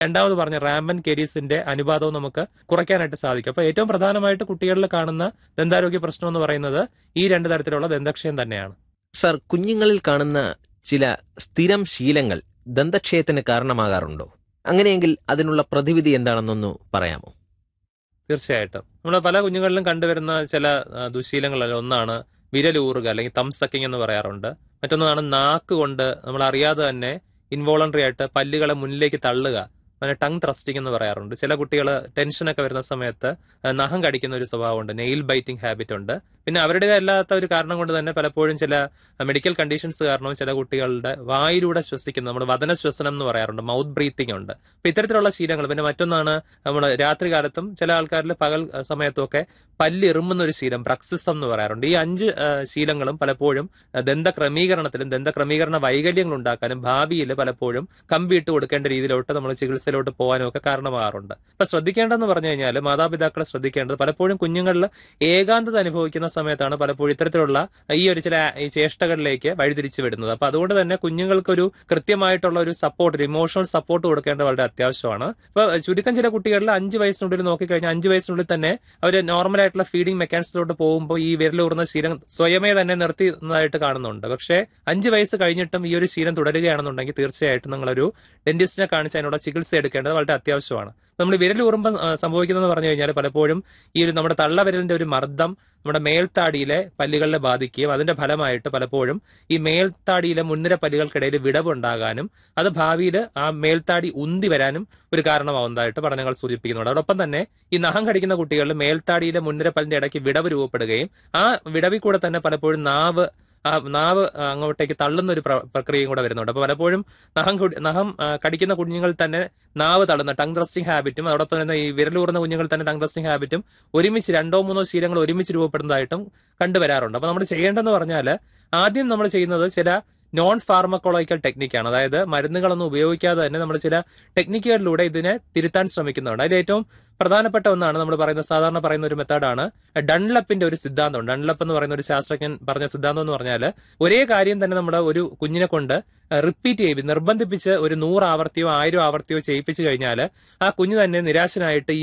രണ്ടാമത് പറഞ്ഞ റാമ്പൻ കേരീസിന്റെ അനുപാതവും നമുക്ക് കുറയ്ക്കാനായിട്ട് സാധിക്കും. അപ്പൊ ഏറ്റവും പ്രധാനമായിട്ട് കുട്ടികളിൽ കാണുന്ന ദന്താരോഗ്യ പ്രശ്നം എന്ന് പറയുന്നത് ഈ രണ്ട് തരത്തിലുള്ള ദന്തക്ഷയം തന്നെയാണ്. സർ, കുഞ്ഞുങ്ങളിൽ കാണുന്ന ചില സ്ഥിരം ശീലങ്ങൾ ദന്തക്ഷയത്തിന് കാരണമാകാറുണ്ടോ? അങ്ങനെയെങ്കിൽ അതിനുള്ള പ്രതിവിധി എന്താണെന്നൊന്ന് പറയാമോ? തീർച്ചയായിട്ടും നമ്മൾ പല കുഞ്ഞുങ്ങളിലും കണ്ടുവരുന്ന ചില ദുശീലങ്ങളിൽ ഒന്നാണ് വിരലൂറുക അല്ലെങ്കിൽ തം സക്കിങ് എന്ന് പറയാറുണ്ട്. മറ്റൊന്നാണ് നാക്ക് കൊണ്ട് നമ്മൾ അറിയാതെ തന്നെ ഇൻവോളണ്ടറി ആയിട്ട് പല്ലുകളെ മുന്നിലേക്ക് തള്ളുക, അങ്ങനെ ടങ് ത്രസ്റ്റിംഗ് എന്ന് പറയാറുണ്ട്. ചില കുട്ടികൾ ടെൻഷനൊക്കെ വരുന്ന സമയത്ത് നഖം കടിക്കുന്ന ഒരു സ്വഭാവമുണ്ട്, നെയിൽ ബൈറ്റിംഗ് ഹാബിറ്റ് ഉണ്ട്. പിന്നെ അവരുടേതല്ലാത്ത ഒരു കാരണം കൊണ്ട് തന്നെ പലപ്പോഴും ചില മെഡിക്കൽ കണ്ടീഷൻസ് കാരണവും ചില കുട്ടികളുടെ വായിലൂടെ ശ്വസിക്കുന്ന നമ്മൾ വദന ശ്വസനം എന്ന് പറയാറുണ്ട്, മൗത്ത് ബ്രീത്തിങ് ഉണ്ട്. അപ്പൊ ഇത്തരത്തിലുള്ള ശീലങ്ങൾ. പിന്നെ മറ്റൊന്നാണ് നമ്മൾ രാത്രി കാലത്തും ചില ആൾക്കാരിൽ പകൽ സമയത്തും ഒക്കെ പല്ലിറുമ്പുന്ന ഒരു ശീലം, ബ്രക്സിസം എന്ന് പറയാറുണ്ട്. ഈ 5 ശീലങ്ങളും പലപ്പോഴും ദന്തക്രമീകരണത്തിലും ദന്തക്രമീകരണ വൈകല്യങ്ങൾ ഉണ്ടാക്കാനും ഭാവിയിൽ പലപ്പോഴും കമ്പിയിട്ട് കൊടുക്കേണ്ട രീതിയിലോട്ട് നമ്മൾ ചികിത്സയിലോട്ട് പോകാനും ഒക്കെ കാരണമാകാറുണ്ട്. അപ്പൊ ശ്രദ്ധിക്കേണ്ടതെന്ന് പറഞ്ഞു കഴിഞ്ഞാൽ മാതാപിതാക്കളെ ശ്രദ്ധിക്കേണ്ടത് പലപ്പോഴും കുഞ്ഞുങ്ങളിൽ ഏകാന്തത അനുഭവിക്കുന്ന സമയത്താണ് പലപ്പോഴും ഇത്തരത്തിലുള്ള ഈ ഒരു ചില ഈ ചേഷ്ടകളിലേക്ക് വഴിതിരിച്ചു വിടുന്നത്. അപ്പൊ അതുകൊണ്ട് തന്നെ കുഞ്ഞുങ്ങൾക്കൊരു കൃത്യമായിട്ടുള്ള ഒരു സപ്പോർട്ട്, ഒരു ഇമോഷണൽ സപ്പോർട്ട് കൊടുക്കേണ്ടത് വളരെ അത്യാവശ്യമാണ്. ഇപ്പൊ ചുരുക്കം ചില കുട്ടികളിൽ 5 വയസ്സിനുള്ളിൽ നോക്കിക്കഴിഞ്ഞാൽ 5 വയസ്സിനുള്ളിൽ തന്നെ അവർ നോർമലായിട്ടുള്ള ഫീഡിംഗ് മെക്കാനിസത്തിലോട്ട് പോകുമ്പോൾ ഈ വിരലൂർന്ന ശീലം സ്വയമേ തന്നെ നിർത്തുന്നതായിട്ട് കാണുന്നുണ്ട്. പക്ഷേ 5 വയസ്സ് കഴിഞ്ഞിട്ടും ഈ ഒരു ശീലം തുടരുകയാണെന്നുണ്ടെങ്കിൽ തീർച്ചയായിട്ടും നിങ്ങളൊരു ഡെന്റിസ്റ്റിനെ കാണിച്ച് അതിനുള്ള ചികിത്സ എടുക്കേണ്ടത് വളരെ അത്യാവശ്യമാണ്. നമ്മൾ വിരലൂറുമ്പം സംഭവിക്കുന്നതെന്ന് പറഞ്ഞു കഴിഞ്ഞാൽ പലപ്പോഴും ഈ ഒരു നമ്മുടെ തള്ളവിരലിന്റെ ഒരു മർദ്ദം നമ്മുടെ മേൽത്താടിയിലെ പല്ലുകളെ ബാധിക്കുകയും അതിന്റെ ഫലമായിട്ട് പലപ്പോഴും ഈ മേൽത്താടിയിലെ മുൻനിര പല്ലുകൾക്കിടയിൽ വിടവുണ്ടാകാനും അത് ഭാവിയിൽ ആ മേൽത്താടി ഉന്തി വരാനും ഒരു കാരണമാവുന്നതായിട്ട് പഠനങ്ങൾ സൂചിപ്പിക്കുന്നുണ്ട്. അതോടൊപ്പം തന്നെ ഈ നഖം കടിക്കുന്ന കുട്ടികളിൽ മേൽത്താടിയിലെ മുൻനിര പല്ലിന്റെ ഇടയ്ക്ക് വിടവ് രൂപപ്പെടുകയും ആ വിടവിൽ കൂടെ തന്നെ പലപ്പോഴും നാവ് അങ്ങോട്ടേക്ക് തള്ളുന്ന ഒരു പ്രക്രിയയും കൂടെ വരുന്നുണ്ട്. അപ്പൊ പലപ്പോഴും നഖം കടിക്കുന്ന കുഞ്ഞുങ്ങൾ തന്നെ നാവ് തള്ളുന്ന ടങ് ത്രസ്റ്റിംഗ് ഹാബിറ്റും അതോടൊപ്പം തന്നെ ഈ വിരലൂർന്ന കുഞ്ഞുങ്ങൾ തന്നെ ടങ് ത്രസ്റ്റിംഗ് ഹാബിറ്റും ഒരുമിച്ച് 2-3 ശീലങ്ങൾ ഒരുമിച്ച് രൂപപ്പെടുന്നതായിട്ടും കണ്ടുവരാറുണ്ട്. അപ്പൊ നമ്മൾ ചെയ്യേണ്ടതെന്ന് പറഞ്ഞാൽ ആദ്യം നമ്മൾ ചെയ്യുന്നത് ചില നോൺ ഫാർമക്കോളജിക്കൽ ടെക്നിക്കാണ്. അതായത് മരുന്നുകളൊന്നും ഉപയോഗിക്കാതെ തന്നെ നമ്മൾ ചില ടെക്നിക്കുകളിലൂടെ ഇതിനെ തിരുത്താൻ ശ്രമിക്കുന്നുണ്ട്. അതിൽ ഏറ്റവും പ്രധാനപ്പെട്ട ഒന്നാണ് നമ്മൾ സാധാരണ പറയുന്ന ഒരു മെത്തേഡാണ് ഡൺലപ്പിന്റെ ഒരു സിദ്ധാന്തം. ഡൺലപ്പ് എന്ന് പറയുന്ന ഒരു ശാസ്ത്രജ്ഞൻ പറഞ്ഞ സിദ്ധാന്തം എന്ന് പറഞ്ഞാൽ ഒരേ കാര്യം തന്നെ നമ്മുടെ ഒരു കുഞ്ഞിനെ കൊണ്ട് റിപ്പീറ്റ് ചെയ്ത് നിർബന്ധിപ്പിച്ച് ഒരു 100 ആവർത്തിയോ 1000 ആവർത്തിയോ ചെയ്യിപ്പിച്ചു കഴിഞ്ഞാൽ ആ കുഞ്ഞ് തന്നെ നിരാശനായിട്ട്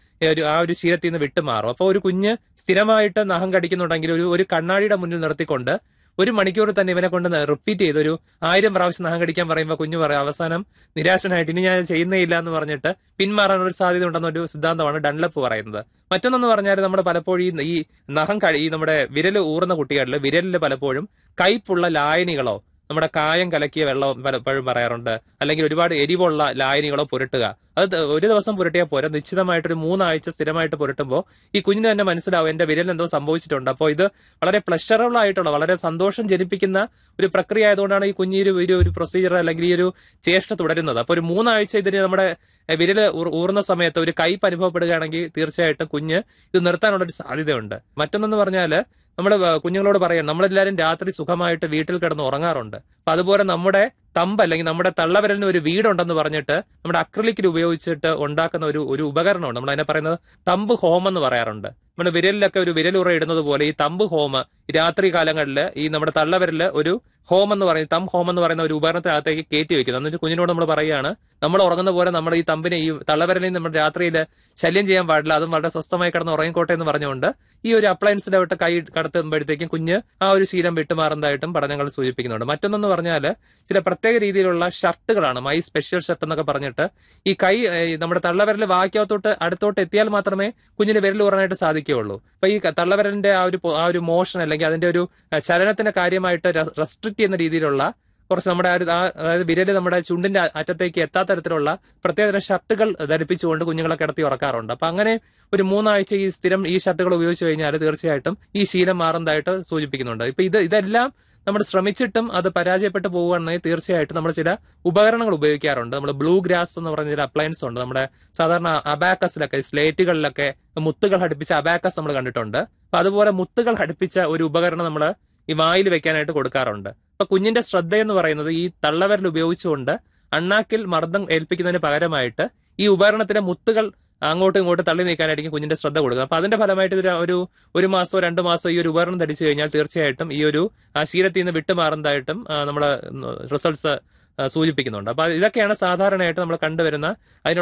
ആ ഒരു ശീലത്തിൽ നിന്ന് വിട്ടുമാറും. അപ്പോൾ ഒരു കുഞ്ഞ് സ്ഥിരമായിട്ട് നഖം കടിക്കുന്നുണ്ടെങ്കിൽ ഒരു കണ്ണാടിയുടെ മുന്നിൽ നിർത്തിക്കൊണ്ട് 1 മണിക്കൂർ തന്നെ ഇവനെ കൊണ്ട് റിപ്പീറ്റ് ചെയ്ത് ഒരു 1000 പ്രാവശ്യം നഖം കടിക്കാൻ പറയുമ്പോൾ കുഞ്ഞു പറയും അവസാനം നിരാശനായിട്ട് ഇനി ഞാൻ ചെയ്യുന്നേ ഇല്ല എന്ന് പറഞ്ഞിട്ട് പിന്മാറാൻ ഒരു സാധ്യത ഉണ്ടെന്നൊരു സിദ്ധാന്തമാണ് ഡൺലപ്പ് പറയുന്നത്. മറ്റൊന്നെന്ന് പറഞ്ഞാൽ നമ്മൾ പലപ്പോഴും ഈ നഖം ഈ നമ്മുടെ വിരൽ ഊർന്ന കുട്ടികളിൽ വിരലിൽ പലപ്പോഴും കയ്പുള്ള ലായനികളോ നമ്മുടെ കായം കലക്കിയ വെള്ളം പലപ്പോഴും പറയാറുണ്ട്, അല്ലെങ്കിൽ ഒരുപാട് എരിവുള്ള ലായനികളോ പുരട്ടുക. അത് ഒരു ദിവസം പുരട്ടിയാൽ പോരാ, നിശ്ചിതമായിട്ടൊരു 3 ആഴ്ച സ്ഥിരമായിട്ട് പുരട്ടുമ്പോൾ ഈ കുഞ്ഞിന് തന്നെ മനസ്സിലാവും എന്റെ വിരൽ എന്തോ സംഭവിച്ചിട്ടുണ്ട്. അപ്പോൾ ഇത് വളരെ പ്ലഷറബിൾ ആയിട്ടുള്ള വളരെ സന്തോഷം ജനിപ്പിക്കുന്ന ഒരു പ്രക്രിയ ആയതുകൊണ്ടാണ് ഈ കുഞ്ഞി ഒരു പ്രൊസീജിയർ അല്ലെങ്കിൽ ഈ ഒരു ചേഷ്ട തുടരുന്നത്. അപ്പോൾ ഒരു 3 ആഴ്ച ഇതിന് നമ്മുടെ വിരല് ഊർന്ന സമയത്ത് ഒരു കയ്പ് അനുഭവപ്പെടുകയാണെങ്കിൽ തീർച്ചയായിട്ടും കുഞ്ഞ് ഇത് നിർത്താനുള്ള ഒരു സാധ്യതയുണ്ട്. മറ്റൊന്നെന്ന് പറഞ്ഞാൽ നമ്മുടെ കുഞ്ഞുങ്ങളോട് പറയാം, നമ്മളെല്ലാവരും രാത്രി സുഖമായിട്ട് വീട്ടിൽ കിടന്ന് ഉറങ്ങാറുണ്ട്. അപ്പൊ അതുപോലെ നമ്മുടെ തമ്പ് അല്ലെങ്കിൽ നമ്മുടെ തള്ളവിരലിന് ഒരു വീടുണ്ടെന്ന് പറഞ്ഞിട്ട് നമ്മുടെ അക്രിലിക്കിൽ ഉപയോഗിച്ചിട്ട് ഉണ്ടാക്കുന്ന ഒരു ഉപകരണമുണ്ട്. നമ്മൾ അതിനെ പറയുന്നത് തമ്പ് ഹോം എന്ന് പറയാറുണ്ട്. നമ്മുടെ വിരലിലൊക്കെ ഒരു വിരലുറ ഇടുന്നത് പോലെ ഈ തമ്പ് ഹോം രാത്രി കാലങ്ങളിൽ ഈ നമ്മുടെ തള്ളവിരല് ഒരു ഹോം എന്ന് പറയുന്ന തമ്പ് ഹോം എന്ന് പറയുന്ന ഒരു ഉപകരണത്തിനകത്തേക്ക് കയറ്റി വെക്കുന്നത്. എന്നിട്ട് കുഞ്ഞിനോട് നമ്മൾ പറയുകയാണ്, നമ്മൾ ഉറങ്ങുന്ന പോലെ നമ്മുടെ ഈ തമ്പിനെ ഈ തള്ളവിരലിൽ നമ്മുടെ രാത്രിയിൽ ശല്യം ചെയ്യാൻ പാടില്ല, അതും വളരെ സ്വസ്ഥമായി കിടന്ന് ഉറങ്ങിക്കോട്ടെ എന്ന് പറഞ്ഞുകൊണ്ട് ഈ ഒരു അപ്ലയൻസിലോട്ട് കൈ കടത്തുമ്പോഴത്തേക്കും കുഞ്ഞ് ആ ഒരു ശീലം വിട്ടുമാറുന്നതായിട്ടും പഠനങ്ങൾ സൂചിപ്പിക്കുന്നുണ്ട്. മറ്റൊന്നെന്ന് പറഞ്ഞാൽ ചില പ്രത്യേക രീതിയിലുള്ള ഷർട്ടുകളാണ്, മൈ സ്പെഷ്യൽ ഷർട്ട് എന്നൊക്കെ പറഞ്ഞിട്ട് ഈ കൈ നമ്മുടെ തള്ളവിരൽ വാക്യത്തോട്ട് അടുത്തോട്ട് എത്തിയാൽ മാത്രമേ കുഞ്ഞിന് വിരൽ ഊറാനായിട്ട് സാധിക്കുകയുള്ളൂ. അപ്പൊ ഈ തള്ളവിരലിന്റെ ആ ഒരു മോഷൻ അല്ലെങ്കിൽ അതിന്റെ ഒരു ചലനത്തിന്റെ കാര്യമായിട്ട് റെസ്ട്രിക്ട് ചെയ്യുന്ന രീതിയിലുള്ള കുറച്ച് നമ്മുടെ അതായത് വിരല് നമ്മുടെ ചുണ്ടിന്റെ അറ്റത്തേക്ക് എത്താത്ത തരത്തിലുള്ള പ്രത്യേകതരം ഷർട്ടുകൾ ധരിപ്പിച്ചുകൊണ്ട് കുഞ്ഞുങ്ങളെ കിടത്തി ഉറക്കാറുണ്ട്. അപ്പൊ അങ്ങനെ ഒരു 3 ആഴ്ച ഈ സ്ഥിരം ഈ ഷർട്ടുകൾ ഉപയോഗിച്ചു കഴിഞ്ഞാൽ തീർച്ചയായിട്ടും ഈ ശീലം മാറുന്നതായിട്ട് സൂചിപ്പിക്കുന്നുണ്ട്. ഇപ്പൊ ഇതെല്ലാം നമ്മൾ ശ്രമിച്ചിട്ടും അത് പരാജയപ്പെട്ടു പോകുകയാണെങ്കിൽ തീർച്ചയായിട്ടും നമ്മൾ ചില ഉപകരണങ്ങൾ ഉപയോഗിക്കാറുണ്ട്. നമ്മൾ ബ്ലൂ ഗ്രാസ് എന്ന് പറയുന്ന ചില അപ്ലയൻസ് ഉണ്ട്. നമ്മുടെ സാധാരണ അബാക്കസിലൊക്കെ സ്ലേറ്റുകളിലൊക്കെ മുത്തുകൾ ഘടിപ്പിച്ച അബാക്കസ് നമ്മൾ കണ്ടിട്ടുണ്ട്. അപ്പൊ അതുപോലെ മുത്തുകൾ ഘടിപ്പിച്ച ഒരു ഉപകരണം നമ്മൾ ഈ വായിൽ വെക്കാനായിട്ട് കൊടുക്കാറുണ്ട്. അപ്പൊ കുഞ്ഞിന്റെ ശ്രദ്ധ എന്ന് പറയുന്നത് ഈ തള്ളവിരൽ ഉപയോഗിച്ചുകൊണ്ട് അണ്ണാക്കിൽ മർദ്ദം ഏൽപ്പിക്കുന്നതിന് പകരമായിട്ട് ഈ ഉപകരണത്തിലെ മുത്തുകൾ അങ്ങോട്ടും ഇങ്ങോട്ടും തള്ളി നീക്കാനായിരിക്കും കുഞ്ഞിന്റെ ശ്രദ്ധ കൊടുക്കുക. അപ്പൊ അതിന്റെ ഫലമായിട്ട് ഒരു മാസമോ 2 മാസമോ ഈ ഒരു ഉപകരണം ധരിച്ചു കഴിഞ്ഞാൽ തീർച്ചയായിട്ടും ഈ ഒരു ശീലത്തിൽ നിന്ന് വിട്ടുമാറുന്നതായിട്ടും നമ്മള് റിസൾട്ട്സ് സൂചിപ്പിക്കുന്നുണ്ട്. അപ്പൊ ഇതൊക്കെയാണ് സാധാരണയായിട്ട് നമ്മൾ കണ്ടുവരുന്ന അതിനുള്ള